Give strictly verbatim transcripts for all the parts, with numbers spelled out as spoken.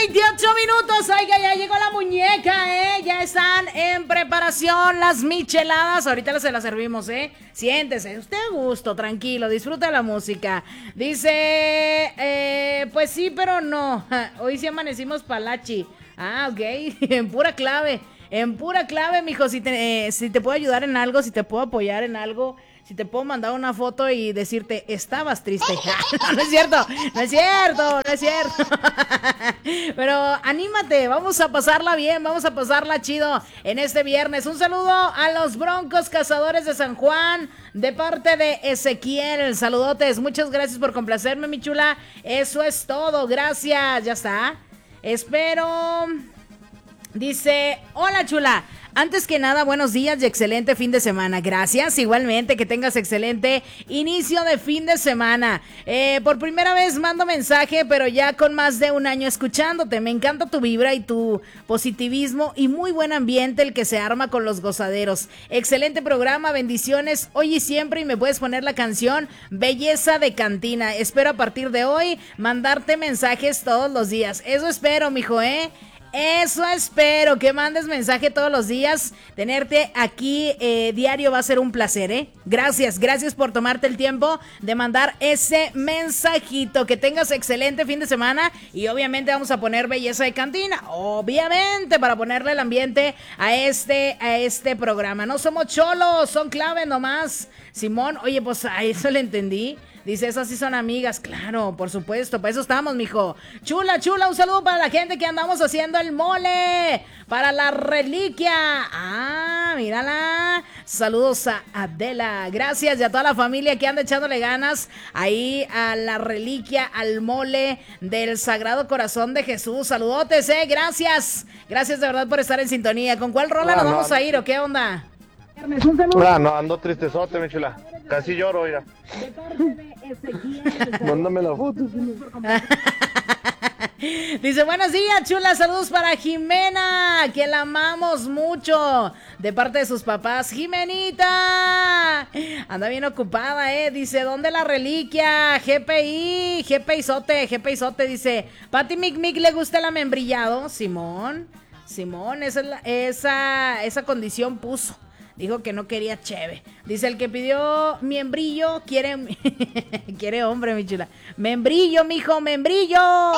veintiocho minutos. Oiga, ya llegó la muñeca, ¿eh? Ya están en preparación las micheladas. Ahorita se las servimos, ¿eh? Siéntese, usted a gusto, tranquilo, disfruta la música. Dice, eh, pues sí, pero no. Hoy sí amanecimos palachi. Ah, ok, en pura clave. En pura clave, mijo. Si te, eh, si te puedo ayudar en algo, si te puedo apoyar en algo. Si te puedo mandar una foto y decirte, estabas triste. No, no es cierto, no es cierto, no es cierto. Pero anímate, vamos a pasarla bien, vamos a pasarla chido en este viernes. Un saludo a los Broncos Cazadores de San Juan, de parte de Ezequiel. Saludotes, muchas gracias por complacerme, mi chula. Eso es todo, gracias, ya está. Espero... Dice, hola chula, antes que nada buenos días y excelente fin de semana. Gracias, igualmente, que tengas excelente inicio de fin de semana. eh, Por primera vez mando mensaje, pero ya con más de un año escuchándote. Me encanta tu vibra y tu positivismo y muy buen ambiente el que se arma con los gozaderos. Excelente programa, bendiciones hoy y siempre. Y me puedes poner la canción Belleza de Cantina. Espero a partir de hoy mandarte mensajes todos los días. Eso espero, mijo, eh Eso espero, que mandes mensaje todos los días. Tenerte aquí eh, diario va a ser un placer, ¿eh? Gracias, gracias por tomarte el tiempo de mandar ese mensajito. Que tengas excelente fin de semana. Y obviamente vamos a poner Belleza de Cantina. Obviamente, para ponerle el ambiente a este, a este programa. No somos cholos, son clave nomás. Simón, oye, pues a eso le entendí. Dice, esas sí son amigas. Claro, por supuesto, para eso estamos, mijo. Chula, chula, un saludo para la gente que andamos haciendo el mole. Para la reliquia. Ah, mírala. Saludos a Adela. Gracias, y a toda la familia que anda echándole ganas ahí a la reliquia, al mole del Sagrado Corazón de Jesús. Saludotes, eh, gracias. Gracias de verdad por estar en sintonía. ¿Con cuál rola nos vamos a ir o qué onda? Ah, no, ando tristezote, mi chula. Casi lloro, mira. Mándame la foto. Dice, buenos días, chula, saludos para Jimena, que la amamos mucho, de parte de sus papás. Jimenita, anda bien ocupada, eh, dice, ¿dónde la reliquia? G P I, G P I Sote, G P I Sote, dice, Pati Mic Mic, ¿le gusta el amembrillado? Simón, Simón, esa, es la, esa, esa condición puso. Dijo que no quería cheve. Dice, el que pidió miembrillo quiere... quiere hombre, mi chula. Membrillo, mijo, membrillo.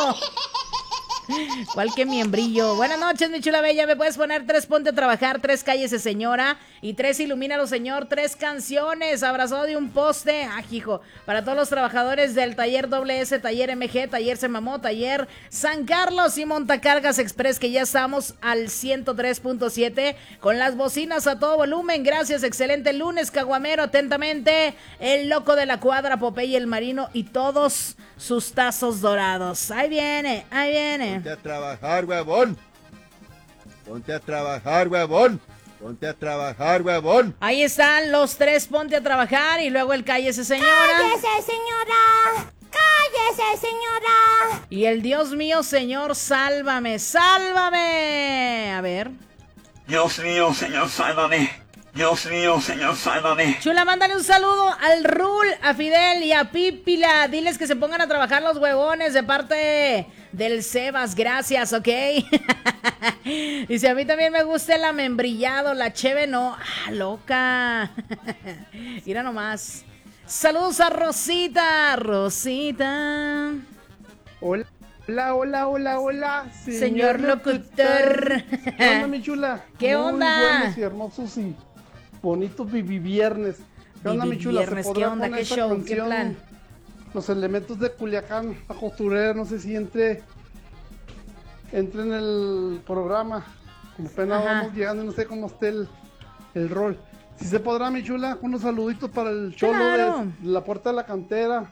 ¿Cuál que miembrillo? Buenas noches, mi chula bella. ¿Me puedes poner tres Ponte a Trabajar, tres Cállese Señora y tres Ilumínalo Señor? Tres canciones, abrazado de un poste. Ah, hijo. Para todos los trabajadores del Taller doble ese, Taller M G, Taller Se Mamó, Taller San Carlos y Montacargas Express, que ya estamos al ciento tres punto siete con las bocinas a todo volumen. Gracias, excelente lunes, caguamero. Atentamente, el loco de la cuadra, Popeye el Marino y todos sus tazos dorados. Ahí viene, ahí viene. Ponte a trabajar, huevón. Ponte a trabajar, huevón. Ponte a trabajar, huevón. Ahí están los tres Ponte a Trabajar y luego el Cállese Señora. ¡Cállese, señora! ¡Cállese, señora! Y el Dios mío, Señor, sálvame, sálvame. A ver. Dios mío, Señor, sálvame. Dios mío, Señor, sálvame. Chula, mándale un saludo al Rul, a Fidel y a Pípila. Diles que se pongan a trabajar los huevones de parte del Sebas. Gracias, ¿ok? Dice, a mí también me gusta el amembrillado, la cheve no. Ah, loca. Mira nomás. Saludos a Rosita, Rosita. Hola, hola, hola, hola, hola. Señor, señor locutor. ¿Qué onda, mi chula? ¿Qué Muy onda? buenos y hermosos y bonitos Vivi Viernes. ¿Qué onda, mi chula? Viernes, ¿qué onda? ¿Qué show? Canción, ¿qué plan? Los elementos de Culiacán, la costurera, no sé si entre, entre en el programa. Como apenas Ajá. vamos llegando y no sé cómo esté el, el rol. Si se podrá, mi chula, unos saluditos para el cholo Claro. de la Puerta de la Cantera.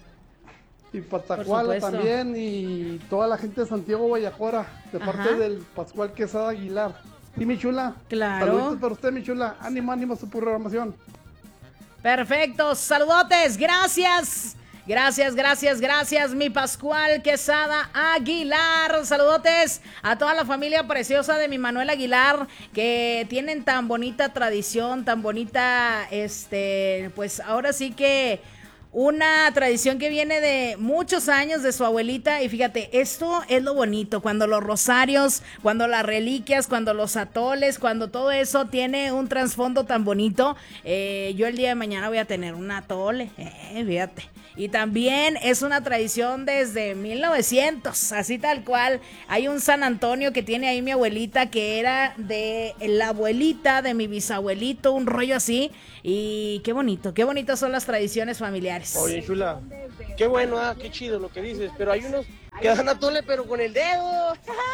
Y Patacuala también, y toda la gente de Santiago Guayacora, de Ajá. parte del Pascual Quesada Aguilar. Y mi chula, Claro. saluditos para usted, mi chula, ánimo, ánimo a su programación. Perfecto, saludotes, gracias. Gracias, gracias, gracias, mi Pascual Quesada Aguilar. Saludotes a toda la familia preciosa de mi Manuel Aguilar, que tienen tan bonita tradición, tan bonita, este, pues ahora sí que una tradición que viene de muchos años de su abuelita. Y fíjate, esto es lo bonito, cuando los rosarios, cuando las reliquias, cuando los atoles, cuando todo eso tiene un trasfondo tan bonito. Eh, yo el día de mañana voy a tener un atole, eh, fíjate. Y también es una tradición desde mil novecientos, así tal cual. Hay un San Antonio que tiene ahí mi abuelita, que era de la abuelita de mi bisabuelito, un rollo así. Y qué bonito, qué bonitas son las tradiciones familiares. Oye, chula, qué bueno, ah, qué chido lo que dices, pero hay unos que dan atole pero con el dedo.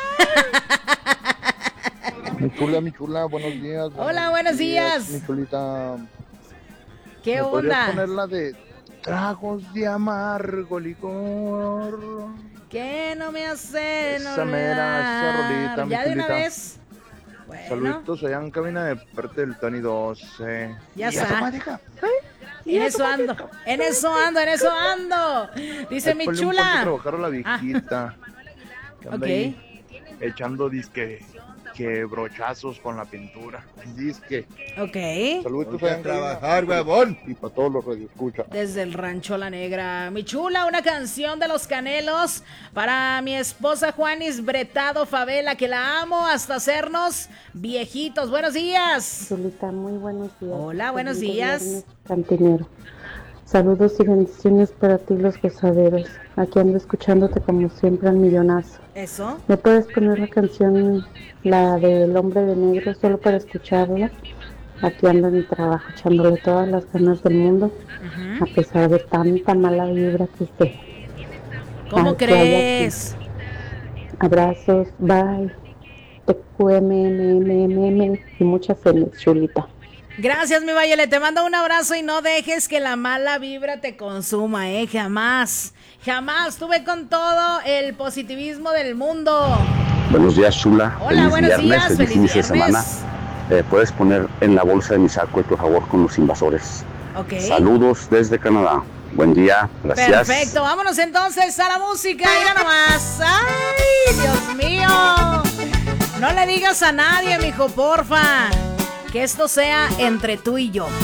Mi chula, mi chula, buenos días. Buenos Hola, buenos días. Mi chulita. ¿Qué ¿Me onda? podrías poner la de tragos de amargo licor? Que no me hace Esa mera, esa rolita, mi ya de una chulita. vez. Bueno, Saluditos allá en cabina de parte del Tony doce. ya ¿Y está. esa pareja? En eso ando, en eso ando, en eso ando. Dice Ay, mi ponle un ponte a chula. trabajar a la viejita. Que anda Ok. ahí echando disque que brochazos con la pintura. Disque. Ok. Saluditos Ponte allá a en cabina. trabajar, huevón. Y para todos los radioescuchas. Desde el rancho La Negra. Mi chula, una canción de Los Canelos para mi esposa Juanis Bretado Favela, que la amo hasta hacernos viejitos. Buenos días. Chulita, muy buenos días. Hola, buenos Feliz días. viernes, Cantinero. Saludos y bendiciones para ti, los gozaderos. Aquí ando escuchándote como siempre al millonazo. Eso. ¿Me puedes poner la canción, la del hombre de negro, solo para escucharla? Aquí ando en mi trabajo, echándole todas las ganas del mundo, Ujú. a pesar de tanta mala vibra que esté. ¿Cómo Ay, que hay crees? aquí. Abrazos, bye. Te Q M M M M M y muchas felicidades, chulita. Gracias, mi Vayele. Te mando un abrazo y no dejes que la mala vibra te consuma, ¿eh? Jamás. Jamás. Tuve con todo el positivismo del mundo. Buenos días, chula. Hola, feliz buenos viernes, días. feliz Feliz inicio de viernes. semana. Eh, puedes poner en la bolsa de mi saco, por favor, con los invasores. Ok. Saludos desde Canadá. Buen día, gracias. Perfecto. Vámonos entonces a la música. Mira nomás. ¡Ay, Dios mío! No le digas a nadie, mijo, porfa. Que esto sea entre tú y yo.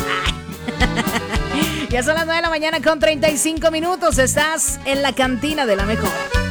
Ya son las nueve de la mañana con treinta y cinco minutos. Estás en la cantina de la mejor.